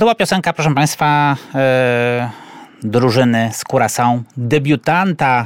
to była piosenka, proszę Państwa, drużyny z Curaçao, debiutanta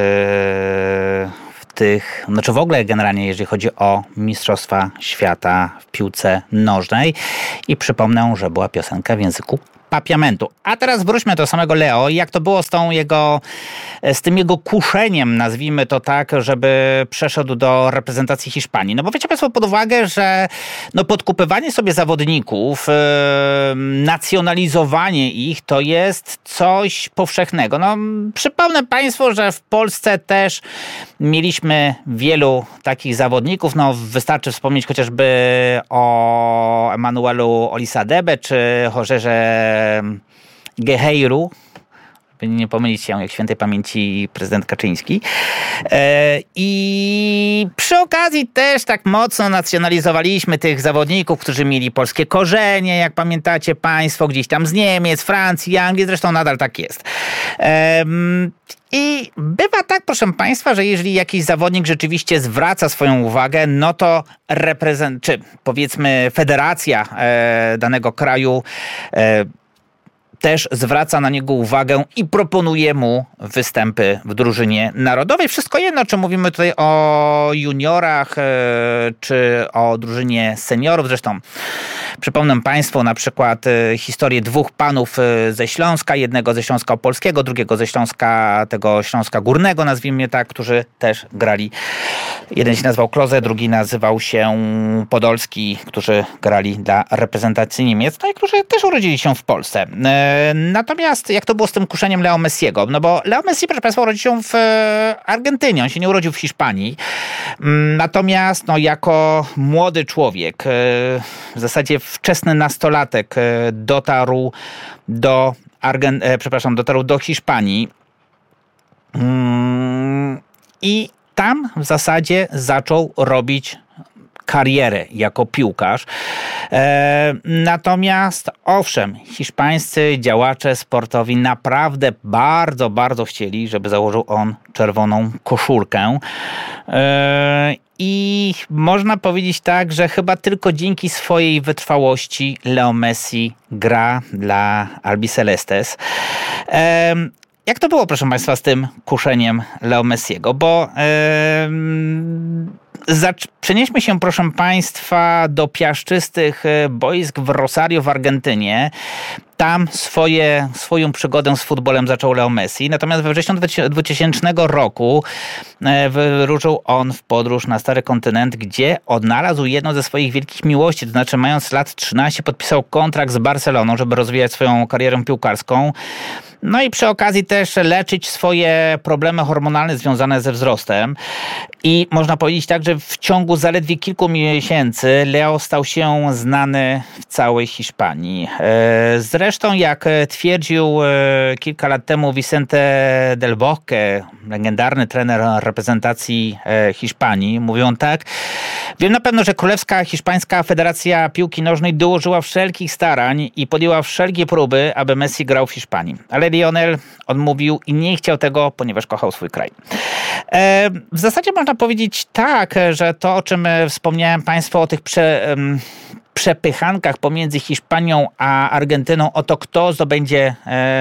znaczy w ogóle generalnie, jeżeli chodzi o Mistrzostwa Świata w piłce nożnej. I przypomnę, że była piosenka w języku papiamentu. A teraz wróćmy do samego Leo. Jak to było z tym jego kuszeniem, nazwijmy to tak, żeby przeszedł do reprezentacji Hiszpanii. No bo wiecie Państwo pod uwagę, że podkupywanie sobie zawodników, nacjonalizowanie ich to jest coś powszechnego. Przypomnę Państwu, że w Polsce też mieliśmy wielu takich zawodników. Wystarczy wspomnieć chociażby o Emanuelu Olisadebe czy Jorgerze Guerreiro, by nie pomylić się, jak świętej pamięci prezydent Kaczyński. I przy okazji też tak mocno nacjonalizowaliśmy tych zawodników, którzy mieli polskie korzenie, jak pamiętacie Państwo, gdzieś tam z Niemiec, Francji, Anglii, zresztą nadal tak jest. I bywa tak, proszę Państwa, że jeżeli jakiś zawodnik rzeczywiście zwraca swoją uwagę, no to czy powiedzmy federacja danego kraju też zwraca na niego uwagę i proponuje mu występy w drużynie narodowej. Wszystko jedno, czy mówimy tutaj o juniorach, czy o drużynie seniorów. Zresztą przypomnę Państwu na przykład historię dwóch panów ze Śląska, jednego ze Śląska Opolskiego, drugiego ze Śląska, tego Śląska Górnego, nazwijmy tak, którzy też grali. Jeden się nazywał Kloze, drugi nazywał się Podolski, którzy grali dla reprezentacji Niemiec, no i którzy też urodzili się w Polsce. Natomiast jak to było z tym kuszeniem Leo Messiego? No bo Leo Messi, proszę Państwa, urodził się w Argentynie, on się nie urodził w Hiszpanii. Natomiast jako młody człowiek, w zasadzie wczesny nastolatek, dotarł do Hiszpanii i tam w zasadzie zaczął robić karierę jako piłkarz. Natomiast owszem, hiszpańscy działacze sportowi naprawdę bardzo, bardzo chcieli, żeby założył on czerwoną koszulkę. I można powiedzieć tak, że chyba tylko dzięki swojej wytrwałości Leo Messi gra dla Albicelestes. Jak to było, proszę Państwa, z tym kuszeniem Leo Messiego? Bo przenieśmy się, proszę Państwa, do piaszczystych boisk w Rosario w Argentynie. Tam swoją przygodę z futbolem zaczął Leo Messi. Natomiast we wrześniu 2000 roku wyruszył on w podróż na Stary Kontynent, gdzie odnalazł jedną ze swoich wielkich miłości. To znaczy, mając lat 13, podpisał kontrakt z Barceloną, żeby rozwijać swoją karierę piłkarską. No i przy okazji też leczyć swoje problemy hormonalne związane ze wzrostem. I można powiedzieć tak, że w ciągu zaledwie kilku miesięcy Leo stał się znany w całej Hiszpanii. Zresztą, jak twierdził kilka lat temu Vicente del Bosque, legendarny trener reprezentacji Hiszpanii, mówił on tak: wiem na pewno, że Królewska Hiszpańska Federacja Piłki Nożnej dołożyła wszelkich starań i podjęła wszelkie próby, aby Messi grał w Hiszpanii. Ale Lionel odmówił i nie chciał tego, ponieważ kochał swój kraj. W zasadzie można powiedzieć tak, że to, o czym wspomniałem Państwu, o tych przepychankach pomiędzy Hiszpanią a Argentyną, o to, kto zdobędzie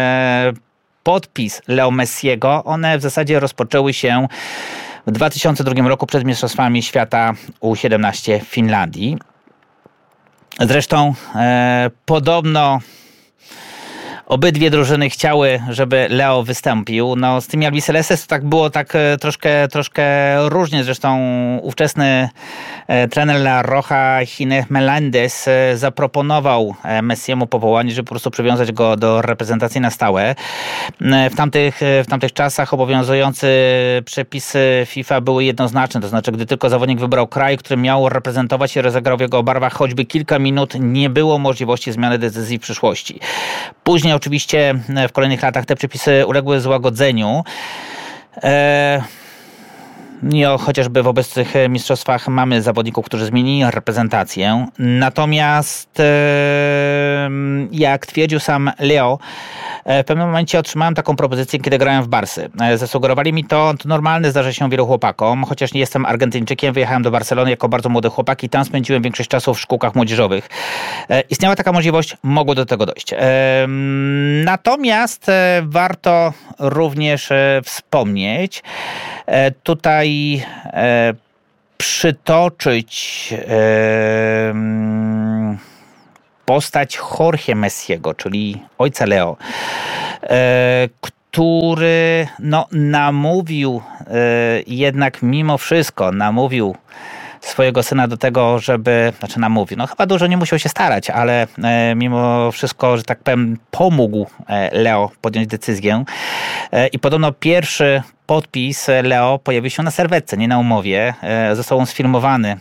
podpis Leo Messiego, one w zasadzie rozpoczęły się w 2002 roku przed Mistrzostwami Świata U17 w Finlandii. Zresztą podobno obydwie drużyny chciały, żeby Leo wystąpił. No, z tymi Albicelestes to tak było troszkę różnie. Zresztą ówczesny trener La Roja, Ginés Melendez, zaproponował Messiemu powołanie, żeby po prostu przywiązać go do reprezentacji na stałe. W tamtych czasach obowiązujące przepisy FIFA były jednoznaczne. To znaczy, gdy tylko zawodnik wybrał kraj, który miał reprezentować i rozegrał w jego barwach choćby kilka minut, nie było możliwości zmiany decyzji w przyszłości. Później oczywiście w kolejnych latach te przepisy uległy złagodzeniu. chociażby w obecnych mistrzostwach mamy zawodników, którzy zmienili reprezentację. Natomiast jak twierdził sam Leo, w pewnym momencie otrzymałem taką propozycję, kiedy grałem w Barsy. Zasugerowali mi to normalne, zdarza się wielu chłopakom, chociaż nie jestem Argentyńczykiem, wyjechałem do Barcelony jako bardzo młody chłopak i tam spędziłem większość czasu w szkółkach młodzieżowych. Istniała taka możliwość, mogło do tego dojść. Natomiast warto również wspomnieć, tutaj przytoczyć postać Jorge Messiego, czyli ojca Leo, który namówił jednak mimo wszystko, namówił swojego syna do tego, żeby, chyba dużo nie musiał się starać, ale mimo wszystko, że tak powiem, pomógł Leo podjąć decyzję i podobno pierwszy podpis Leo pojawił się na serwetce, nie na umowie. Został on sfilmowany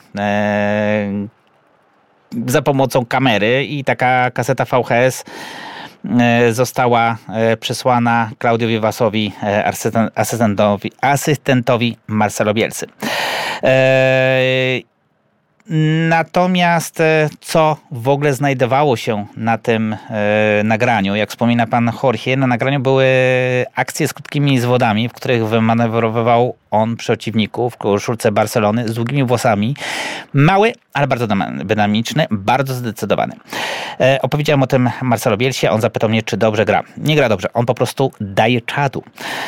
za pomocą kamery i taka kaseta VHS została przesłana Claudio Vivasowi, asystentowi Marcelo Bielsy. Natomiast co w ogóle znajdowało się na tym nagraniu? Jak wspomina pan Jorge, na nagraniu były akcje z krótkimi zwodami, w których wymanewrowywał on przeciwników w koszulce Barcelony z długimi włosami. Mały, ale bardzo dynamiczny, bardzo zdecydowany. Opowiedziałem o tym Marcelo Bielsie, on zapytał mnie, czy dobrze gra. Nie gra dobrze, on po prostu daje czadu.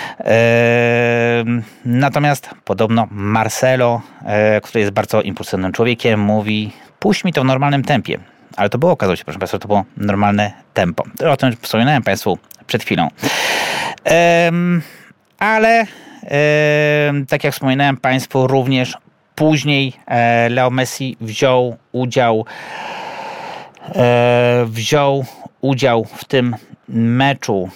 Natomiast podobno Marcelo, który jest bardzo impulsywnym człowiekiem, mówi, puść mi to w normalnym tempie. Ale to było, okazało się, proszę państwa, to było normalne tempo. O tym wspominałem państwu przed chwilą. Ale tak jak wspominałem państwu, również później Leo Messi wziął udział w tym meczu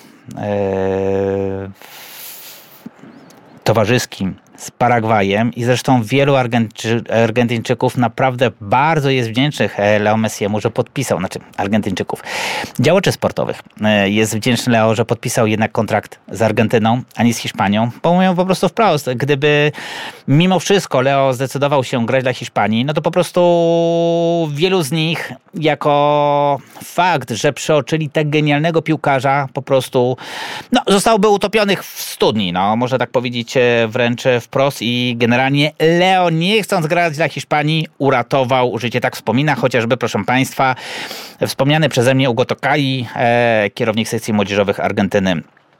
towarzyskim z Paragwajem i zresztą wielu Argentyńczyków naprawdę bardzo jest wdzięcznych Leo Messiemu, że podpisał, Argentyńczyków, działaczy sportowych. Jest wdzięczny Leo, że podpisał jednak kontrakt z Argentyną, a nie z Hiszpanią, bo mówią po prostu wprost, gdyby mimo wszystko Leo zdecydował się grać dla Hiszpanii, no to po prostu wielu z nich jako fakt, że przeoczyli tak genialnego piłkarza, po prostu zostałby utopionych w studni, można tak powiedzieć wręcz wprost i generalnie Leo, nie chcąc grać dla Hiszpanii, uratował życie. Tak wspomina chociażby, proszę państwa, wspomniany przeze mnie Hugo Toccai, kierownik sekcji młodzieżowych Argentyny.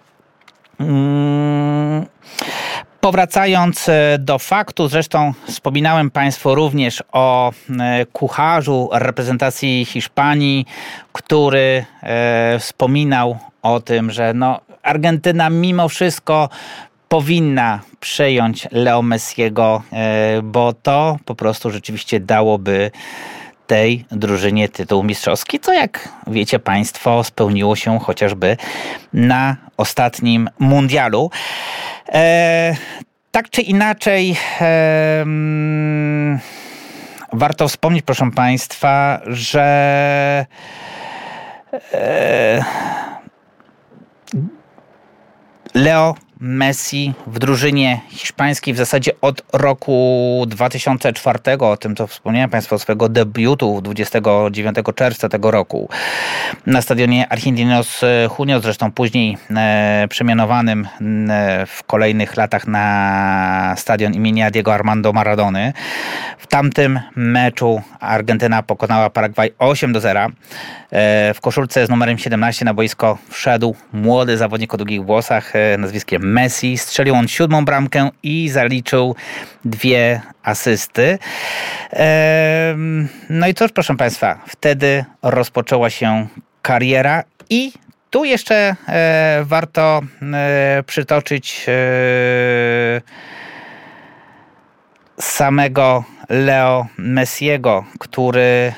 Powracając do faktu, zresztą wspominałem państwu również o kucharzu reprezentacji Hiszpanii, który wspominał o tym, że Argentyna mimo wszystko powinna przejąć Leo Messiego, bo to po prostu rzeczywiście dałoby tej drużynie tytuł mistrzowski, co jak wiecie państwo spełniło się chociażby na ostatnim mundialu. Tak czy inaczej warto wspomnieć, proszę państwa, że Leo Messi w drużynie hiszpańskiej w zasadzie od roku 2004, o tym to wspomniałem państwu, swojego debiutu 29 czerwca tego roku na stadionie Argentinos Juniors, zresztą później przemianowanym w kolejnych latach na stadion imienia Diego Armando Maradony. W tamtym meczu Argentyna pokonała Paragwaj 8-0. W koszulce z numerem 17 na boisko wszedł młody zawodnik o długich włosach nazwiskiem Messi. Strzelił on 7. bramkę i zaliczył 2 asysty. No i cóż, proszę państwa, wtedy rozpoczęła się kariera i tu jeszcze warto przytoczyć samego Leo Messiego, który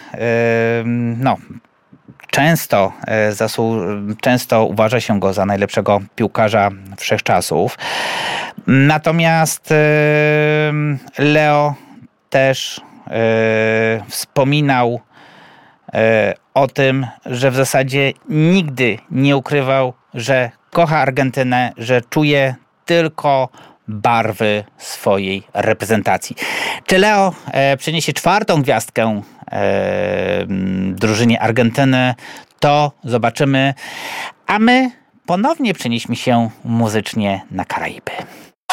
często uważa się go za najlepszego piłkarza wszechczasów. Natomiast Leo też wspominał o tym, że w zasadzie nigdy nie ukrywał, że kocha Argentynę, że czuje tylko barwy swojej reprezentacji. Czy Leo przyniesie 4. gwiazdkę drużynie Argentyny, to zobaczymy, a my ponownie przenieśmy się muzycznie na Karaiby.